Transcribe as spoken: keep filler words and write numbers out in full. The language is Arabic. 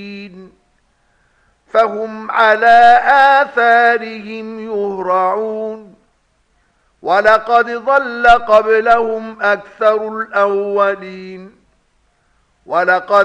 فهم على آثارهم يهرعون ولقد ضل قبلهم أكثر الأولين ولقد